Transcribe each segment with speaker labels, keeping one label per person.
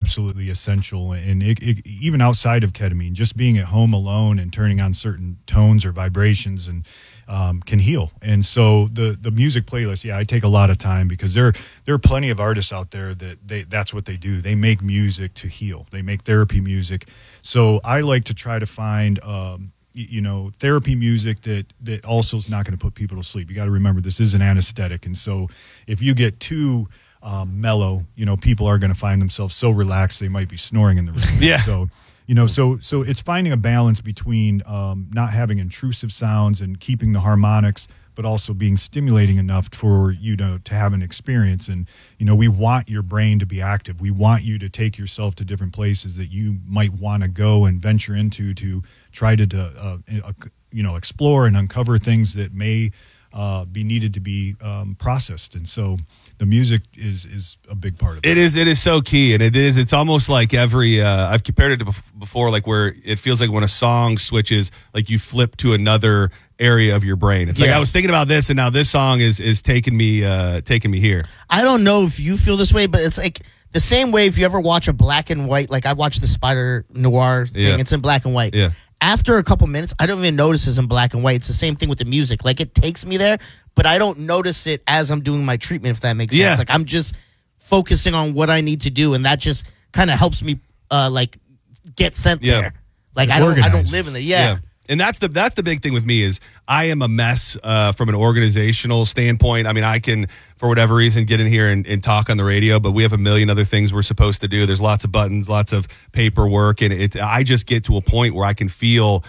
Speaker 1: absolutely essential. And even outside of ketamine, just being at home alone and turning on certain tones or vibrations and can heal. And so the music playlist, I take a lot of time because there are plenty of artists out there that's what they do. They make music to heal. They make therapy music. So I like to try to find therapy music that also is not going to put people to sleep. You got to remember this is an anesthetic, and so if you get too mellow, people are going to find themselves so relaxed they might be snoring in the room.
Speaker 2: Yeah.
Speaker 1: So it's finding a balance between not having intrusive sounds and keeping the harmonics, but also being stimulating enough for you to have an experience. And we want your brain to be active. We want you to take yourself to different places that you might want to go and venture into to try to explore and uncover things that may be needed to be processed. And so the music is a big part of it.
Speaker 2: It is so key, and it's almost like every I've compared it to before, like where it feels like when a song switches, like you flip to another area of your brain. It's like I was thinking about this, and now this song is taking me here.
Speaker 3: I don't know if you feel this way, but it's like the same way if you ever watch a black and white, like I watched the Spider Noir thing, it's in black and white.
Speaker 2: Yeah.
Speaker 3: After a couple minutes, I don't even notice it's in black and white. It's the same thing with the music. Like, it takes me there, but I don't notice it as I'm doing my treatment, if that makes sense. Like, I'm just focusing on what I need to do, and that just kind of helps me, get sent there. Like, I don't live in there. Yeah.
Speaker 2: And that's the big thing with me is I am a mess from an organizational standpoint. I mean, I can, for whatever reason, get in here and talk on the radio, but we have a million other things we're supposed to do. There's lots of buttons, lots of paperwork, and I just get to a point where I can feel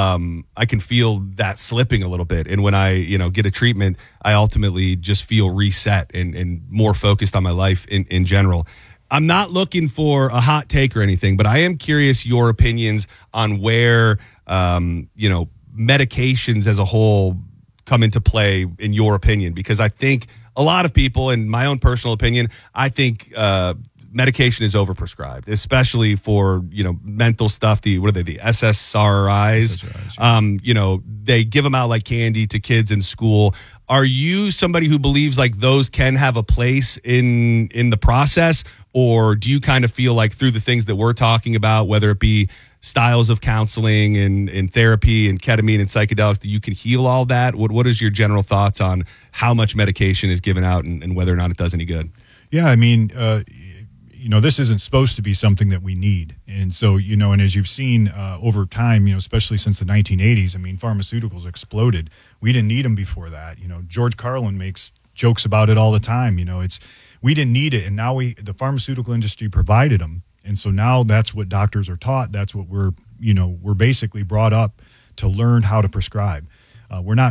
Speaker 2: that slipping a little bit. And when I get a treatment, I ultimately just feel reset and more focused on my life in general. I'm not looking for a hot take or anything, but I am curious your opinions on where medications as a whole come into play in your opinion, because I think a lot of people, in my own personal opinion, I think medication is overprescribed, especially for mental stuff. The SSRIs? They give them out like candy to kids in school. Are you somebody who believes like those can have a place in the process, or do you kind of feel like through the things that we're talking about, whether it be styles of counseling and therapy and ketamine and psychedelics, that you can heal all that? What is your general thoughts on how much medication is given out and whether or not it does any good?
Speaker 1: Yeah, I mean, this isn't supposed to be something that we need. And so, and as you've seen over time, especially since the 1980s, I mean, pharmaceuticals exploded. We didn't need them before that. George Carlin makes jokes about it all the time. We didn't need it. And now the pharmaceutical industry provided them. And so now that's what doctors are taught. That's what we're basically brought up to learn how to prescribe. We're not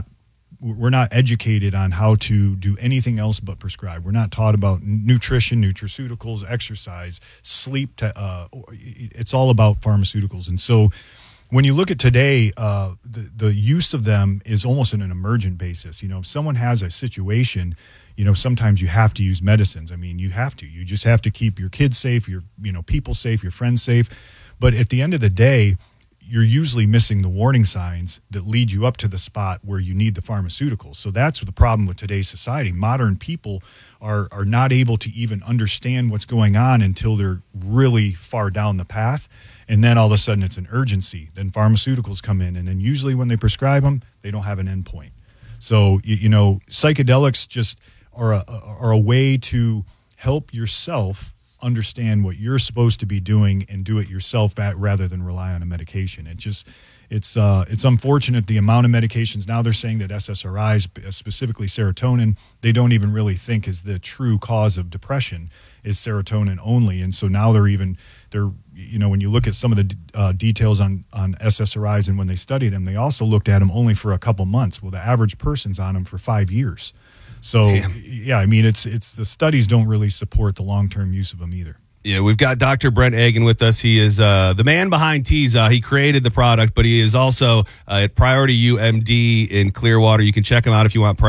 Speaker 1: educated on how to do anything else but prescribe. We're not taught about nutrition, nutraceuticals, exercise, sleep. It's all about pharmaceuticals. And so when you look at today, the use of them is almost on an emergent basis. If someone has a situation, sometimes you have to use medicines. I mean, you just have to keep your kids safe, your people safe, your friends safe. But at the end of the day, you're usually missing the warning signs that lead you up to the spot where you need the pharmaceuticals. So that's the problem with today's society. Modern people are not able to even understand what's going on until they're really far down the path. And then all of a sudden it's an urgency. Then pharmaceuticals come in. And then usually when they prescribe them, they don't have an endpoint. So, psychedelics just are a way to help yourself understand what you're supposed to be doing and do it yourself rather than rely on a medication. It's unfortunate the amount of medications. Now they're saying that SSRIs, specifically serotonin, they don't even really think is the true cause of depression is serotonin only. And so now they're when you look at some of the details on SSRIs and when they studied them, they also looked at them only for a couple months. Well, the average person's on them for 5 years. So, yeah, I mean, it's the studies don't really support the long-term use of them either.
Speaker 2: Yeah, we've got Dr. Brent Agan with us. He is the man behind Teza. He created the product, but he is also at Priority UMD in Clearwater. You can check him out if you want,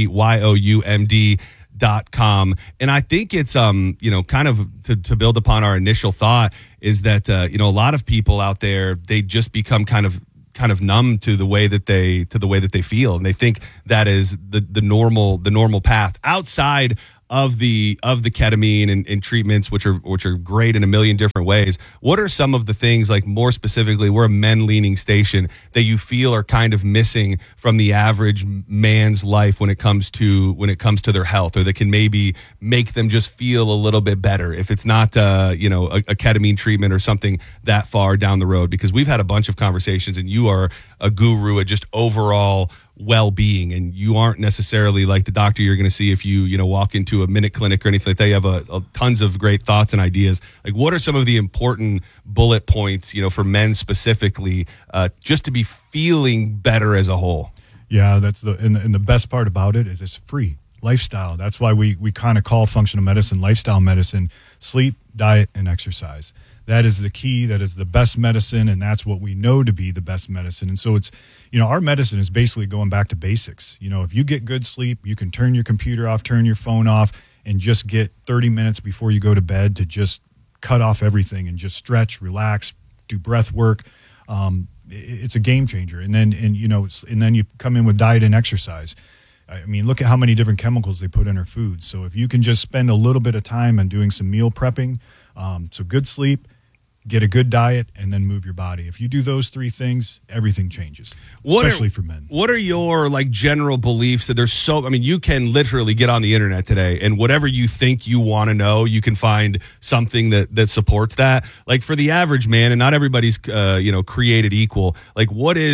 Speaker 2: PriorityYoumD.com. And I think it's, kind of to build upon our initial thought is that, a lot of people out there, they just become kind of numb to the way that they feel, and they think that is the normal path outside of the ketamine and treatments, which are great in a million different ways. What are some of the things, like more specifically, we're a men leaning station, that you feel are kind of missing from the average man's life when it comes to their health, or that can maybe make them just feel a little bit better if it's not a ketamine treatment or something that far down the road? Because we've had a bunch of conversations, and you are a guru at just overall well-being, and you aren't necessarily like the doctor you're going to see if you walk into a Minute Clinic or anything like that. You have a tons of great thoughts and ideas. Like, what are some of the important bullet points, for men specifically, just to be feeling better as a whole?
Speaker 1: Yeah, that's and the best part about it is it's free. Lifestyle. That's why we kind of call functional medicine lifestyle medicine. Sleep, diet, and exercise. That is the key. That is the best medicine, and that's what we know to be the best medicine. And so it's, our medicine is basically going back to basics. If you get good sleep, you can turn your computer off, turn your phone off, and just get 30 minutes before you go to bed to just cut off everything and just stretch, relax, do breath work. It's a game changer. And then you come in with diet and exercise. I mean, look at how many different chemicals they put in our food. So if you can just spend a little bit of time on doing some meal prepping, so good sleep, get a good diet, and then move your body. If you do those three things, everything changes, especially for men.
Speaker 2: What are your general beliefs? That you can literally get on the internet today, and whatever you think you want to know, you can find something that supports that. Like, for the average man, and not everybody's created equal. Like,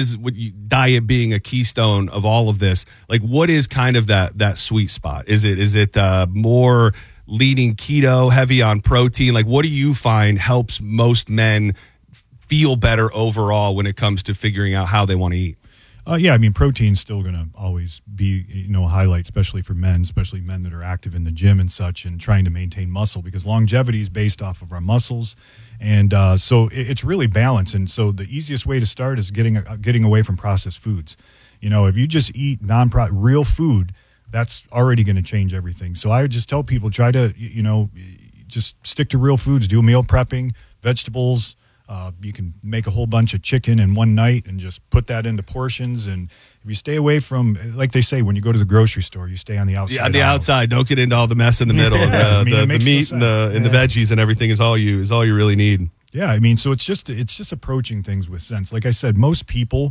Speaker 2: diet being a keystone of all of this? Like, what is kind of that sweet spot? Is it more leaning keto, heavy on protein? Like, what do you find helps most men feel better overall when it comes to figuring out how they want to eat?
Speaker 1: Protein's still going to always be, a highlight, especially for men, especially men that are active in the gym and such, and trying to maintain muscle, because longevity is based off of our muscles. And so it's really balanced. And so the easiest way to start is getting away from processed foods. If you just eat real food, that's already going to change everything. So I would just tell people, try to, just stick to real foods, do meal prepping, vegetables. You can make a whole bunch of chicken in one night and just put that into portions. And if you stay away from, like they say, when you go to the grocery store, you stay on the outside.
Speaker 2: Yeah, on the outside. Don't get into all the mess in the middle. The meat and the veggies and everything is all you really need.
Speaker 1: Yeah, so it's just approaching things with sense. Like I said, most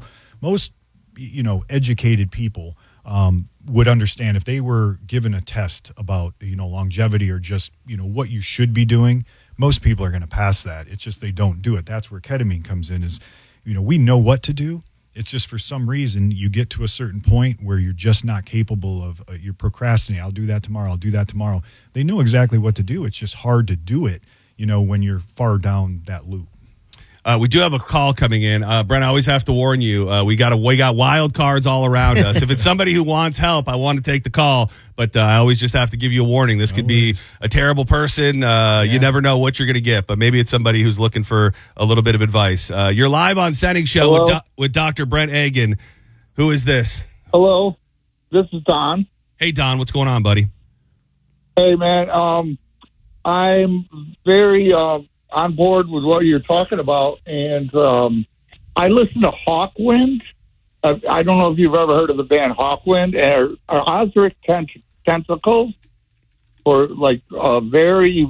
Speaker 1: educated people would understand if they were given a test about longevity or just what you should be doing. Most people are going to pass that. It's just they don't do it. That's where ketamine comes in. Is we know what to do. It's just for some reason you get to a certain point where you're just not capable of. You're procrastinating. I'll do that tomorrow. I'll do that tomorrow. They know exactly what to do. It's just hard to do it. When you're far down that loop.
Speaker 2: We do have a call coming in. Brent, I always have to warn you. We got wild cards all around us. If it's somebody who wants help, I want to take the call. But I always just have to give you a warning. This could be a terrible person. You never know what you're going to get. But maybe it's somebody who's looking for a little bit of advice. You're live on Senning Show with Dr. Brent Agan. Who is this?
Speaker 4: Hello. This is Don.
Speaker 2: Hey, Don. What's going on, buddy?
Speaker 4: Hey, man. I'm very... on board with what you're talking about, and I listen to Hawkwind. I don't know if you've ever heard of the band Hawkwind or Ozric Tentacles, or like very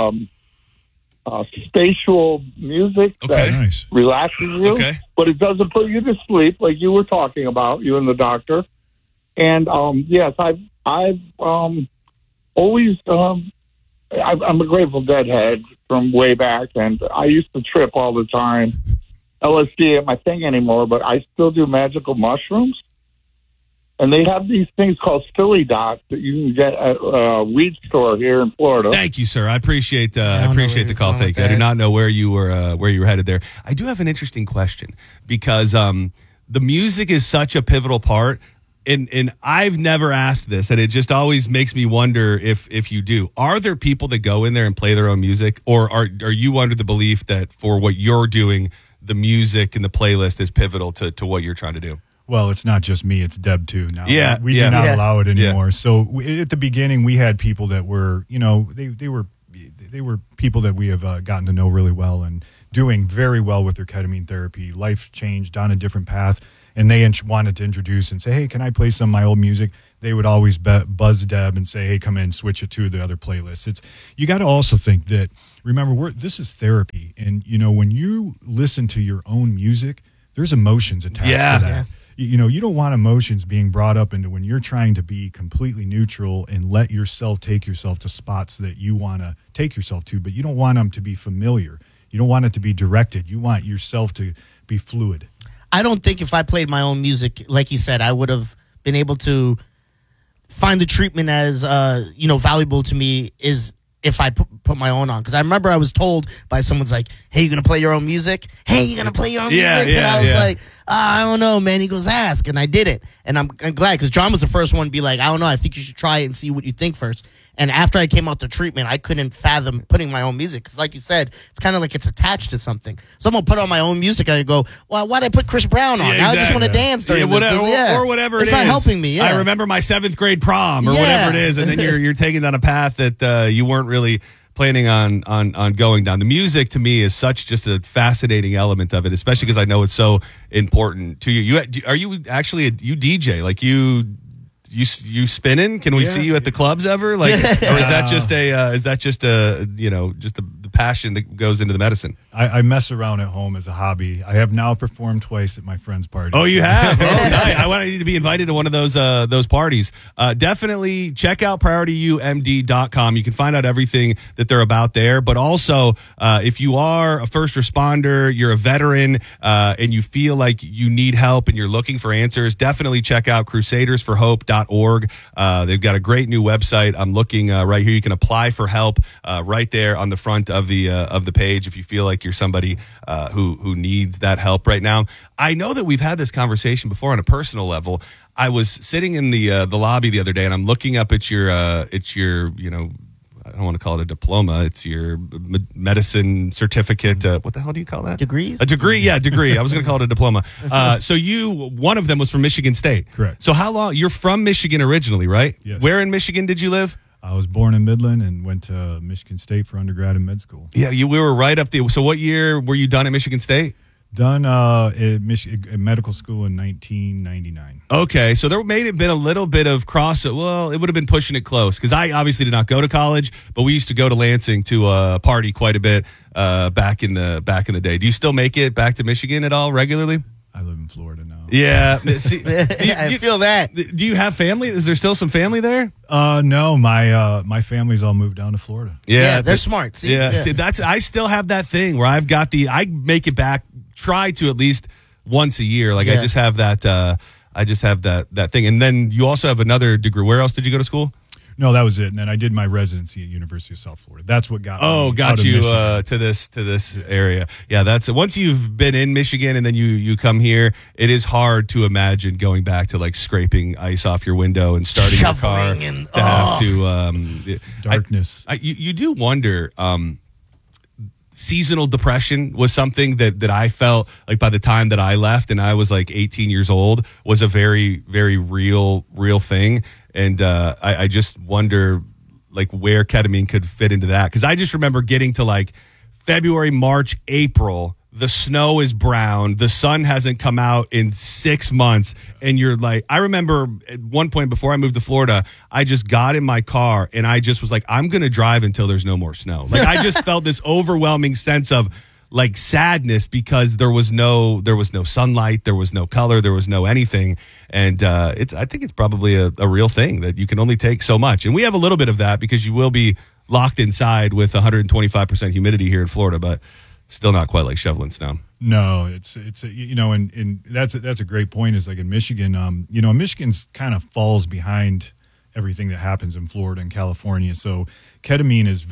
Speaker 4: spatial music that relaxes you, but it doesn't put you to sleep, like you were talking about, you and the doctor. And yes, I've always. I'm a Grateful Dead head from way back, and I used to trip all the time. LSD ain't my thing anymore, but I still do magical mushrooms. And they have these things called Philly Dots that you can get at a weed store here in Florida.
Speaker 2: Thank you, sir. I appreciate the call. Thank you. I do not know where you were headed there. I do have an interesting question, because the music is such a pivotal part. And I've never asked this, and it just always makes me wonder if you do. Are there people that go in there and play their own music, or are you under the belief that for what you're doing, the music and the playlist is pivotal to what you're trying to do?
Speaker 1: Well, it's not just me; it's Deb too. Now, we
Speaker 2: do
Speaker 1: not allow it anymore. Yeah. So at the beginning, we had people that were, they they were people that we have gotten to know really well and doing very well with their ketamine therapy. Life changed, on a different path, and they wanted to introduce and say, hey, can I play some of my old music? They would always buzz Deb and say, hey, come in, switch it to the other playlists. You got to also think that, remember, this is therapy. And, when you listen to your own music, there's emotions attached to that. Yeah. You don't want emotions being brought up into when you're trying to be completely neutral and let yourself take yourself to spots that you want to take yourself to, but you don't want them to be familiar. You don't want it to be directed. You want yourself to be fluid.
Speaker 3: I don't think if I played my own music, like you said, I would have been able to find the treatment as valuable to me is if I put my own on. Because I remember I was told by someone's like, hey, you going to play your own music? Hey, you going to play your own music? And I was like, I don't know, man. He goes, ask. And I did it. And I'm glad because John was the first one to be like, I don't know. I think you should try it and see what you think first. And after I came out the treatment, I couldn't fathom putting my own music. Because like you said, it's kind of like it's attached to something. Someone put on my own music, I go, well, why'd I put Chris Brown on?
Speaker 2: Yeah,
Speaker 3: now I just want to dance during this.
Speaker 2: Or whatever it is.
Speaker 3: It's not helping me. Yeah.
Speaker 2: I remember my 7th grade prom or whatever it is. And then you're taking down a path that you weren't really planning on going down. The music to me is such just a fascinating element of it, especially because I know it's so important to you. Are you actually you DJ? Like you spinning? Can we see you at the clubs ever? Like, or is that just the passion that goes into the medicine?
Speaker 1: I mess around at home as a hobby. I have now performed twice at my friend's party.
Speaker 2: Oh, you have? Oh, nice. I want you to be invited to one of those parties. Definitely check out PriorityUMD.com. You can find out everything that they're about there. But also, if you are a first responder, you're a veteran, and you feel like you need help and you're looking for answers, definitely check out crusadersforhope.org. They've got a great new website. I'm looking right here. You can apply for help right there on the front of the page if you feel like you're somebody who needs that help right now. I know that we've had this conversation before on a personal level. I was sitting in the lobby the other day, and I'm looking up at your I don't want to call it a diploma. It's your medicine certificate. What the hell do you call that?
Speaker 3: Degrees?
Speaker 2: A degree? Yeah, degree. I was going to call it a diploma. So one of them was from Michigan State.
Speaker 1: Correct.
Speaker 2: So how long? You're from Michigan originally, right?
Speaker 1: Yes.
Speaker 2: Where in Michigan did you live?
Speaker 1: I was born in Midland and went to Michigan State for undergrad and med school.
Speaker 2: Yeah, we were right up there. So what year were you done at Michigan State?
Speaker 1: Done at medical school in 1999.
Speaker 2: Okay, so there may have been a little bit of well, it would have been pushing it close because I obviously did not go to college, but we used to go to Lansing to party quite a bit back in the day. Do you still make it back to Michigan at all regularly?
Speaker 1: I live in Florida now.
Speaker 2: Yeah.
Speaker 3: I feel that.
Speaker 2: Do you have family? Is there still some family there?
Speaker 1: No, my family's all moved down to Florida.
Speaker 3: Yeah, they're smart. See?
Speaker 2: Yeah. See, I still have that thing where I make it back, try to at least once a year. Like I just have that thing. And then you also have another degree. Where else did you go to school?
Speaker 1: No, that was it. And then I did my residency at University of South Florida. That's what got
Speaker 2: you to this area. Yeah, that's once you've been in Michigan and then you come here, it is hard to imagine going back to like scraping ice off your window and starting your car have to
Speaker 1: darkness.
Speaker 2: You do wonder. Seasonal depression was something that I felt like by the time that I left and I was like 18 years old was a very, very real thing. And I just wonder like where ketamine could fit into that. Because I just remember getting to like February, March, April, the snow is brown, the sun hasn't come out in 6 months. And you're like, I remember at one point before I moved to Florida, I just got in my car and I just was like, I'm going to drive until there's no more snow. Like I just felt this overwhelming sense of like sadness because there was no sunlight, there was no color, there was no anything. And I think it's probably a real thing that you can only take so much. And we have a little bit of that because you will be locked inside with 125% humidity here in Florida, but still not quite like shoveling snow.
Speaker 1: No, it's and that's a great point. Is like in Michigan, Michigan's kind of falls behind everything that happens in Florida and California. So ketamine is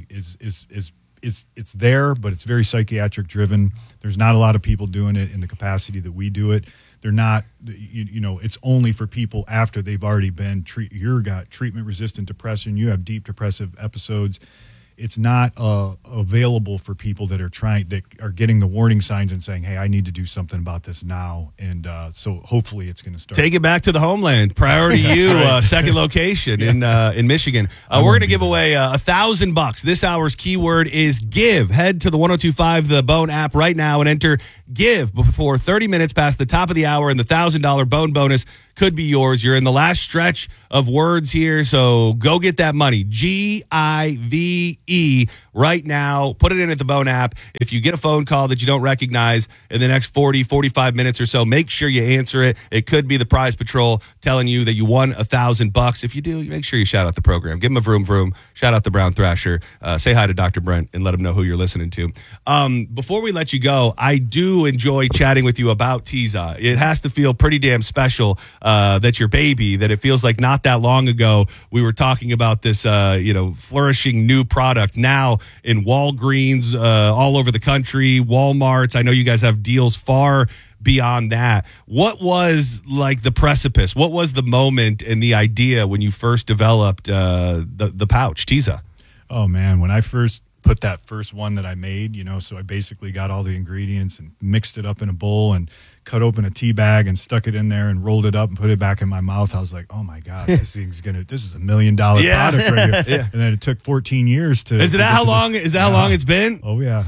Speaker 1: it's there, but it's very psychiatric driven. There's not a lot of people doing it in the capacity that we do it. They're not, it's only for people after they've already been got treatment resistant depression. You have deep depressive episodes. it's not available for people that are getting the warning signs and saying, hey, I need to do something about this now. And so hopefully it's going to start.
Speaker 2: Take it back to the homeland. Priority U, second location in Michigan. We're going to give away $1,000. This hour's keyword is give. Head to the 102.5 The Bone app right now and enter give before 30 minutes past the top of the hour, and the $1,000 Bone bonus could be yours. You're in the last stretch of words here, so go get that money. GIVE right now. Put it in at the Bone app. If you get a phone call that you don't recognize in the next 40, 45 minutes or so, make sure you answer it. It could be the Prize Patrol telling you that you won $1,000. If you do, make sure you shout out the program. Give them a vroom vroom. Shout out the Brown Thrasher. Say hi to Dr. Brent and let him know who you're listening to. Before we let you go, I do enjoy chatting with you about Teza. It has to feel pretty damn special that your baby, that it feels like not that long ago we were talking about this flourishing new product now in Walgreens all over the country, Walmarts. I know you guys have deals far beyond that. What was like the precipice? What was the moment and the idea when you first developed the pouch, Teza?
Speaker 1: Oh man, when I first put that first one that I made, so I basically got all the ingredients and mixed it up in a bowl and cut open a tea bag and stuck it in there and rolled it up and put it back in my mouth. I was like, oh my gosh, this is $1 million product right here. Yeah. And then it took 14 years to.
Speaker 2: Is that how long it's been?
Speaker 1: Oh yeah.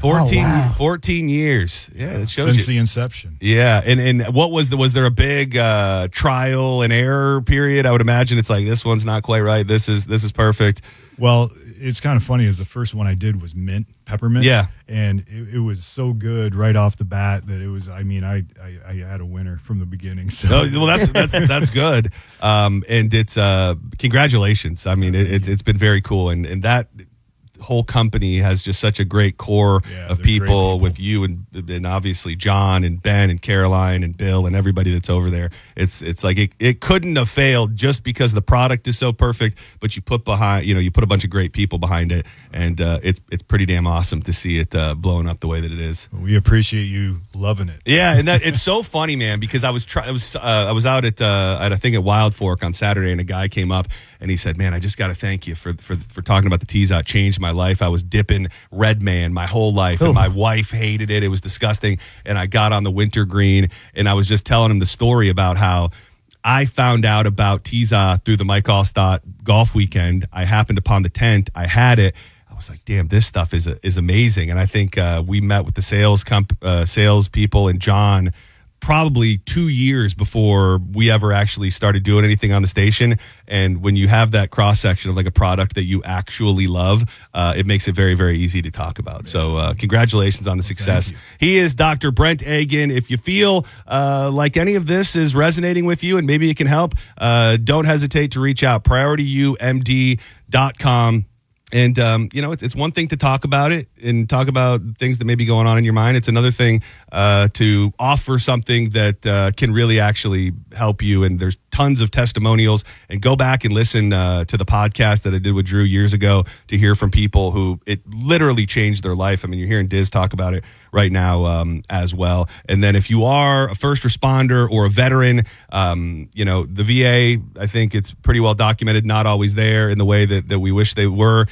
Speaker 2: 14 years. Yeah. That shows
Speaker 1: since the inception.
Speaker 2: Yeah. And what was there a big trial and error period? I would imagine it's like, this one's not quite right. This is perfect.
Speaker 1: Well, it's kind of funny, as the first one I did was peppermint.
Speaker 2: Yeah.
Speaker 1: And it was so good right off the bat that it was, I had a winner from the beginning. So.
Speaker 2: Well, that's good. And it's, congratulations. It's been very cool. And that whole company has just such a great core of people with you and obviously John and Ben and Caroline and Bill and everybody that's over there. It's like it couldn't have failed just because the product is so perfect, but you put a bunch of great people behind it, and it's pretty damn awesome to see it blowing up the way that it is.
Speaker 1: We appreciate you loving it.
Speaker 2: Yeah, and it's so funny, man, because I was out at a thing at Wild Fork on Saturday, and a guy came up and he said, "Man, I just got to thank you for talking about the Teza. It changed my life. I was dipping Red Man my whole life, and my wife hated it. It was disgusting. And I got on the wintergreen, and I was just telling him the story about how I found out about Teza through the Mike Allstott golf weekend. I happened upon the tent. I had it. I was like, damn, this stuff is amazing. And I think we met with the sales people and John probably 2 years before we ever actually started doing anything on the station. And when you have that cross section of like a product that you actually love, it makes it very, very easy to talk about. So congratulations on the success. He is Dr. Brent Agan. If you feel like any of this is resonating with you and maybe it can help, don't hesitate to reach out. PriorityUMD.com. And, it's one thing to talk about it and talk about things that may be going on in your mind. It's another thing to offer something that can really actually help you. And there's tons of testimonials. And go back and listen to the podcast that I did with Drew years ago to hear from people who it literally changed their life. I mean, you're hearing Diz talk about it right now as well. And then if you are a first responder or a veteran, the VA, I think it's pretty well documented, not always there in the way that we wish they were.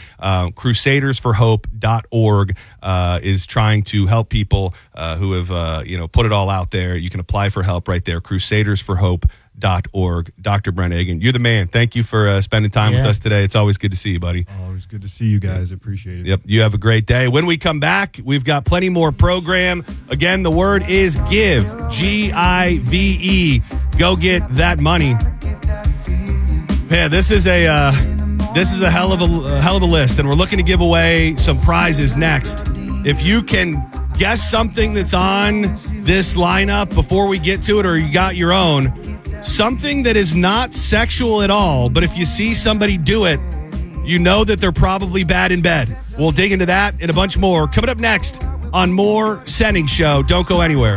Speaker 2: Crusadersforhope.org is trying to help people who have, put it all out there. You can apply for help right there, crusadersforhope.org. Dr. Brent Agan, you're the man. Thank you for spending time with us today. It's always good to see you, buddy.
Speaker 1: Always good to see you guys. Appreciate it.
Speaker 2: Yep. You have a great day. When we come back, we've got plenty more program. Again, the word is give. GIVE. Go get that money. Yeah, this is a hell of a list, and we're looking to give away some prizes next. If you can guess something that's on this lineup before we get to it, or you got your own, something that is not sexual at all, but if you see somebody do it, you know that they're probably bad in bed. We'll dig into that and a bunch more coming up next on More Senning Show. Don't go anywhere.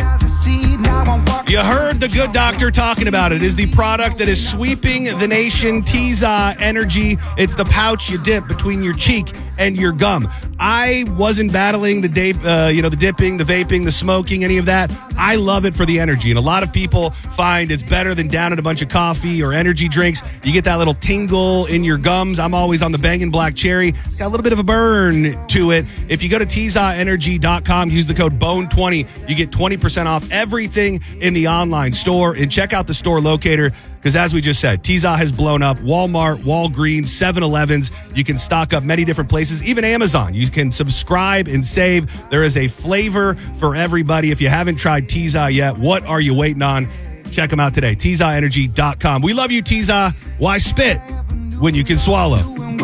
Speaker 2: You heard the good doctor talking about it. It is the product that is sweeping the nation, Teza Energy. It's the pouch you dip between your cheek and your gum. I wasn't battling the dipping, the vaping, the smoking, any of that. I love it for the energy. And a lot of people find it's better than down at a bunch of coffee or energy drinks. You get that little tingle in your gums. I'm always on the Bangin' Black Cherry. It's got a little bit of a burn to it. If you go to TizaEnergy.com, use the code BONE20, you get 20% off everything in the online store. And check out the store locator, because as we just said, Tiza has blown up Walmart, Walgreens, 7-Elevens. You can stock up many different places, even Amazon. You can subscribe and save. There is a flavor for everybody. If you haven't tried Tiza yet, what are you waiting on? Check them out today, TizaEnergy.com. We love you, Tiza. Why spit when you can swallow?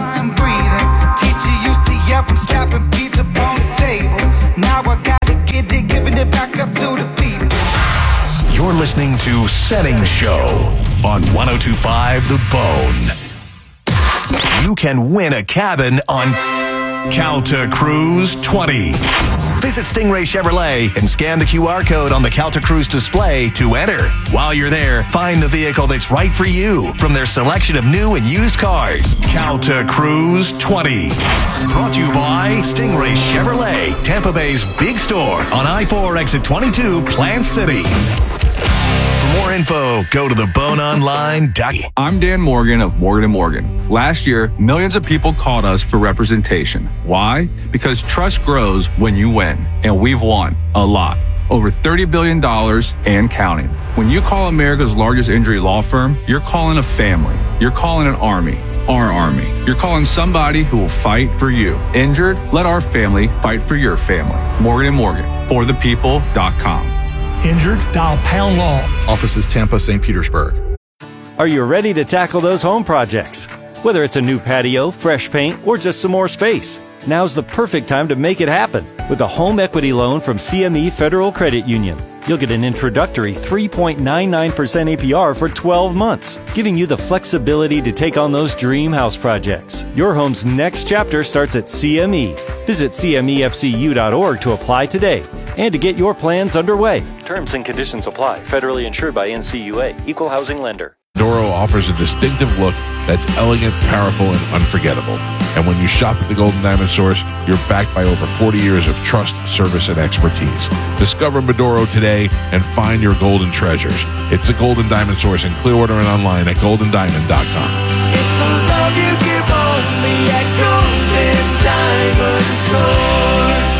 Speaker 2: Teacher used to yell from slapping pizza on the table. Now I gotta get it, giving it back up to the people.
Speaker 5: You're listening to Setting Show on 102.5 The Bone. You can win a cabin on Calta Cruise 20. Visit Stingray Chevrolet and scan the QR code on the Calta Cruise display to enter. While you're there, find the vehicle that's right for you from their selection of new and used cars. Calta Cruise 20. Brought to you by Stingray Chevrolet, Tampa Bay's big store on I-4 exit 22, Plant City. For more info, go to theboneonline.com.
Speaker 6: I'm Dan Morgan of Morgan & Morgan. Last year, millions of people called us for representation. Why? Because trust grows when you win, and we've won a lot. Over $30 billion and counting. When you call America's largest injury law firm, you're calling a family. You're calling an army. Our army. You're calling somebody who will fight for you. Injured? Let our family fight for your family. Morgan & Morgan. ForThePeople.com.
Speaker 7: Injured? Dial Pound Law.
Speaker 8: Offices Tampa, St. Petersburg.
Speaker 9: Are you ready to tackle those home projects? Whether it's a new patio, fresh paint, or just some more space, now's the perfect time to make it happen with a home equity loan from CME Federal Credit Union. You'll get an introductory 3.99% APR for 12 months, giving you the flexibility to take on those dream house projects. Your home's next chapter starts at CME. Visit CMEFCU.org to apply today and to get your plans underway. Terms and conditions apply. Federally insured by NCUA. Equal housing lender.
Speaker 10: Medoro offers a distinctive look that's elegant, powerful, and unforgettable. And when you shop at the Golden Diamond Source, you're backed by over 40 years of trust, service, and expertise. Discover Medoro today and find your golden treasures. It's the Golden Diamond Source in Clearwater and online at goldendiamond.com.
Speaker 11: It's a love you give only at Golden Diamond Source.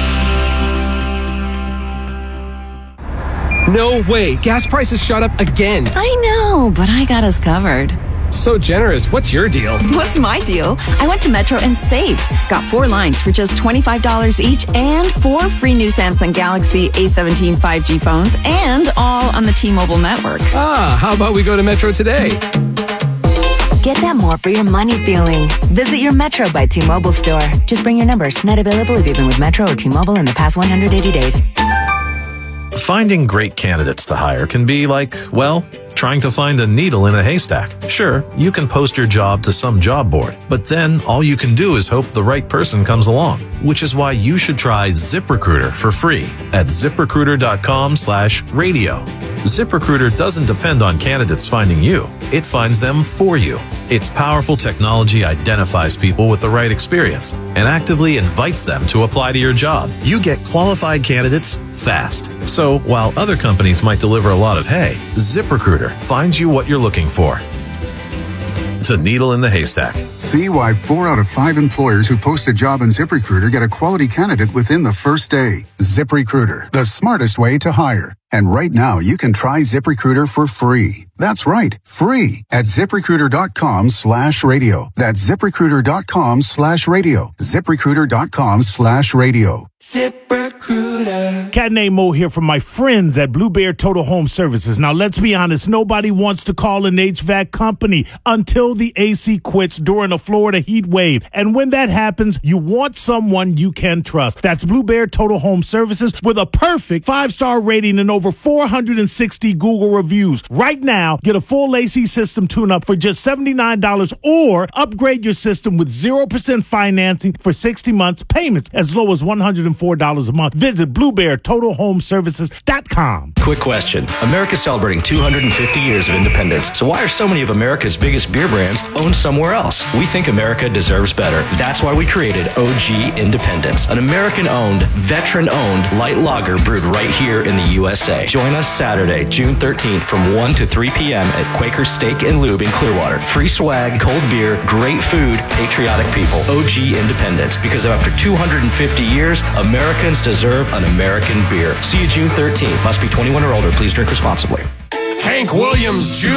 Speaker 12: No way. Gas prices shot up again.
Speaker 13: I know, but I got us covered.
Speaker 12: So generous. What's your deal?
Speaker 13: What's my deal? I went to Metro and saved. Got 4 lines for just $25 each and 4 free new Samsung Galaxy A17 5G phones and all on the T-Mobile network.
Speaker 12: How about we go to Metro today?
Speaker 14: Get that more for your money feeling. Visit your Metro by T-Mobile store. Just bring your numbers. Not available if you've been with Metro or T-Mobile in the past 180 days.
Speaker 15: Finding great candidates to hire can be like, well, trying to find a needle in a haystack. Sure, you can post your job to some job board, but then all you can do is hope the right person comes along, which is why you should try ZipRecruiter for free at ZipRecruiter.com/radio. ZipRecruiter doesn't depend on candidates finding you. It finds them for you. Its powerful technology identifies people with the right experience and actively invites them to apply to your job. You get qualified candidates fast. So while other companies might deliver a lot of hay, ZipRecruiter finds you what you're looking for. The needle in the haystack.
Speaker 16: See why 4 out of 5 employers who post a job on ZipRecruiter get a quality candidate within the first day. ZipRecruiter, the smartest way to hire. And right now, you can try ZipRecruiter for free. That's right, free at ZipRecruiter.com/radio. That's ZipRecruiter.com/radio. ZipRecruiter.com/radio.
Speaker 17: ZipRecruiter. Cat named Mo here from my friends at Blue Bear Total Home Services. Now, let's be honest. Nobody wants to call an HVAC company until the AC quits during a Florida heat wave. And when that happens, you want someone you can trust. That's Blue Bear Total Home Services with a perfect 5-star rating and over 460 Google reviews. Right now, get a full AC system tune-up for just $79 or upgrade your system with 0% financing for 60 months, payments as low as $140. $4 a month. Visit BlueBearTotalHomeServices.com.
Speaker 18: Quick question. America's celebrating 250 years of independence. So why are so many of America's biggest beer brands owned somewhere else? We think America deserves better. That's why we created OG Independence, an American-owned, veteran-owned light lager brewed right here in the USA. Join us Saturday, June 13th from 1 to 3 p.m. at Quaker Steak and Lube in Clearwater. Free swag, cold beer, great food, patriotic people. OG Independence. Because after 250 years, Americans deserve an American beer. See you June 13th. Must be 21 or older. Please drink responsibly.
Speaker 19: Hank Williams Jr.